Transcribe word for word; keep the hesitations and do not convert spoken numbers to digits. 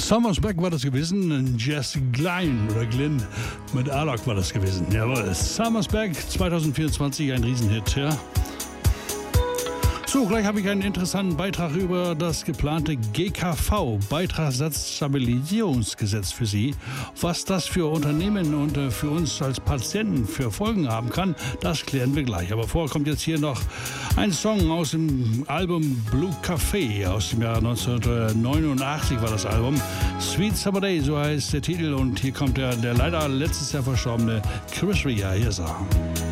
Summers Back war das gewesen, Jess Glynn oder Glynn mit Alok war das gewesen. Jawohl, Summers Back zwanzig vierundzwanzig, ein Riesenhit, ja. So, gleich habe ich einen interessanten Beitrag über das geplante G K V, Beitragssatzstabilisierungsgesetz für Sie. Was das für Unternehmen und für uns als Patienten für Folgen haben kann, das klären wir gleich. Aber vorher kommt jetzt hier noch ein Song aus dem Album Blue Café aus dem Jahr neunzehnhundertneunundachtzig war das Album. Sweet Summer Day, so heißt der Titel. Und hier kommt der, der leider letztes Jahr verstorbene Chris Rea. Hier ist er.